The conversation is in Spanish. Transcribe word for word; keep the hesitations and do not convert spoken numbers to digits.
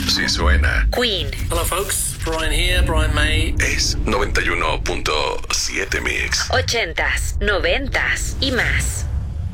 Sí suena. Queen. Hello folks, Brian here, Brian May. Es noventa y uno punto siete Mix. Ochentas, noventas y más.